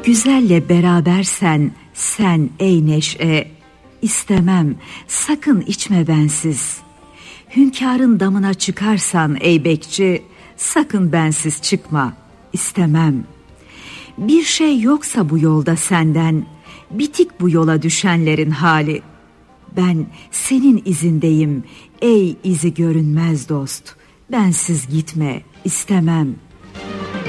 Güzelle berabersen sen ey neşe, istemem sakın içme bensiz. Hünkârın damına çıkarsan ey bekçi, sakın bensiz çıkma, istemem. Bir şey yoksa bu yolda senden, bitik bu yola düşenlerin hali. Ben senin izindeyim ey izi görünmez dost, bensiz gitme, istemem.